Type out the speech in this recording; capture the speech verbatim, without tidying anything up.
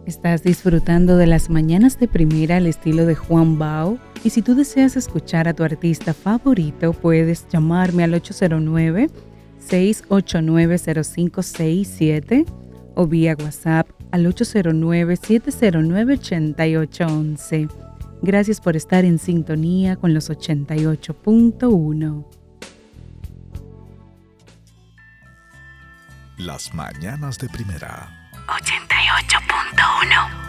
Estás disfrutando de las mañanas de primera al estilo de Juan Bao. Y si tú deseas escuchar a tu artista favorito, puedes llamarme al ocho cero nueve, seis ocho nueve, cero cinco seis siete o vía WhatsApp al ocho cero nueve, siete cero nueve, ocho ocho uno uno. Gracias por estar en sintonía con los ochenta y ocho punto uno. Las mañanas de primera. ochenta y ocho punto uno.